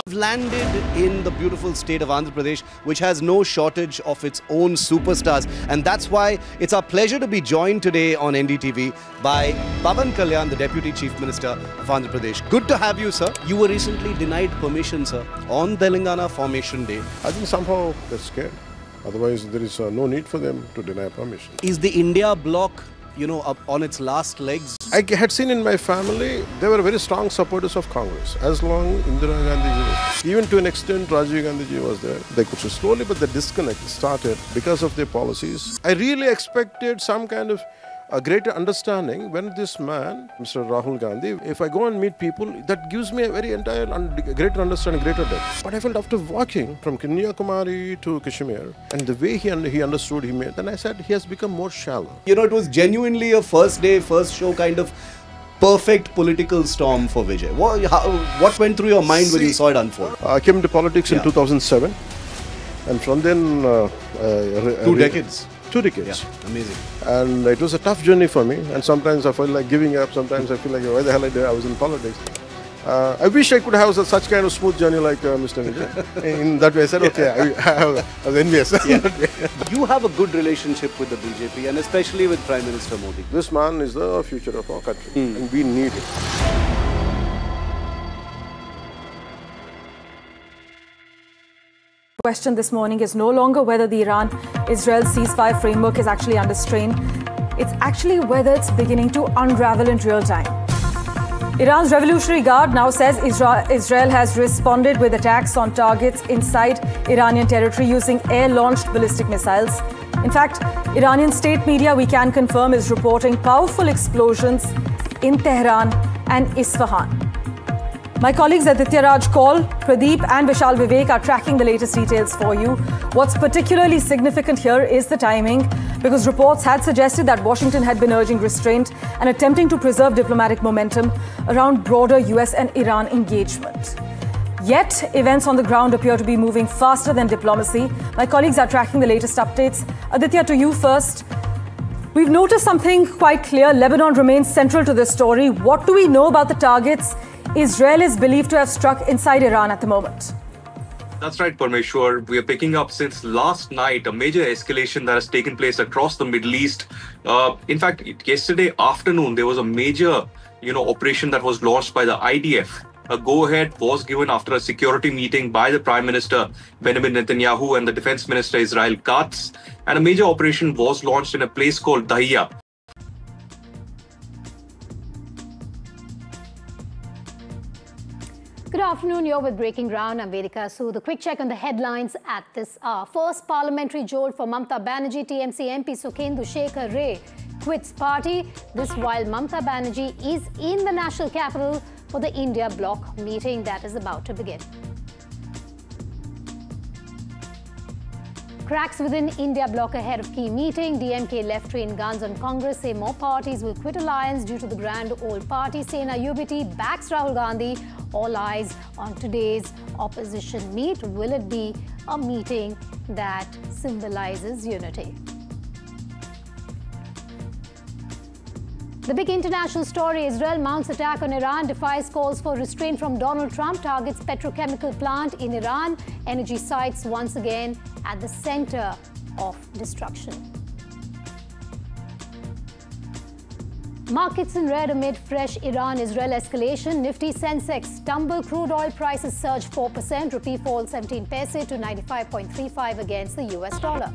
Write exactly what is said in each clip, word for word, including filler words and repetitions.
Landed in the beautiful state of Andhra Pradesh, which has no shortage of its own superstars. And that's why it's our pleasure to be joined today on N D T V by Pawan Kalyan, the Deputy Chief Minister of Andhra Pradesh. Good to have you, sir. You were recently denied permission, sir, on Telangana Formation Day. I think somehow they're scared. Otherwise, there is uh, no need for them to deny permission. Is the India bloc, you know, up on its last legs? I had seen in my family, they were very strong supporters of Congress. As long Indira Gandhi was, even to an extent Rajiv Gandhi ji was there, they could slowly, but the disconnect started because of their policies. I really expected some kind of a greater understanding when this man, Mister Rahul Gandhi, if I go and meet people, that gives me a very entire, un greater understanding, greater depth. But I felt after walking from Kanyakumari to Kashmir, and the way he, un he understood, he made, then I said he has become more shallow. You know, it was genuinely a first day, first show kind of perfect political storm for Vijay. What, how, what went through your mind See, when you saw it unfold? I came into politics yeah. in two thousand seven, and from then... Uh, uh, Two decades. Two decades. Yeah, amazing. And it was a tough journey for me. And sometimes I felt like giving up. Sometimes I feel like, why the hell I did? I was in politics. Uh, I wish I could have such kind of smooth journey like uh, Mister Vijay. In that way, I said, okay, I, I was envious. Yeah. You have a good relationship with the B J P and especially with Prime Minister Modi. This man is the future of our country, mm. and we need it. The question this morning is no longer whether the Iran-Israel ceasefire framework is actually under strain. It's actually whether it's beginning to unravel in real time. Iran's Revolutionary Guard now says Israel has responded with attacks on targets inside Iranian territory using air-launched ballistic missiles. In fact, Iranian state media, we can confirm, is reporting powerful explosions in Tehran and Isfahan. My colleagues Aditya Raj Kaul, Pradeep and Vishal Vivek are tracking the latest details for you. What's particularly significant here is the timing, because reports had suggested that Washington had been urging restraint and attempting to preserve diplomatic momentum around broader U S and Iran engagement. Yet, events on the ground appear to be moving faster than diplomacy. My colleagues are tracking the latest updates. Aditya, to you first. We've noticed something quite clear. Lebanon remains central to this story. What do we know about the targets Israel is believed to have struck inside Iran at the moment? That's right, Parmeshwar. We are picking up since last night a major escalation that has taken place across the Middle East. Uh, in fact, yesterday afternoon, there was a major, you know, operation that was launched by the I D F. A go-ahead was given after a security meeting by the Prime Minister Benjamin Netanyahu and the Defense Minister Israel Katz. And a major operation was launched in a place called Dahiya. Good afternoon, you're with Breaking Ground. I'm Vedika. So the quick check on the headlines at this hour. First parliamentary jolt for Mamata Banerjee. T M C M P Sukhendu Shekhar Ray quits party. This while Mamata Banerjee is in the national capital for the India bloc meeting that is about to begin. Cracks within India bloc ahead of key meeting. D M K left train guns on Congress, say more parties will quit alliance due to the grand old party. Sena U B T backs Rahul Gandhi. All eyes on today's opposition meet. Will it be a meeting that symbolizes unity? The big international story: Israel mounts attack on Iran, defies calls for restraint from Donald Trump, targets petrochemical plant in Iran. Energy sites once again at the center of destruction. Markets in red amid fresh Iran-Israel escalation. Nifty Sensex tumble, crude oil prices surge four percent. Rupee falls seventeen paise to ninety-five point three five against the U S dollar.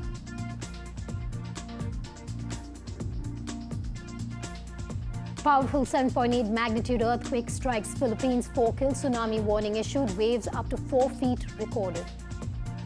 Powerful seven point eight magnitude earthquake strikes Philippines. Four killed. Tsunami warning issued. Waves up to four feet recorded.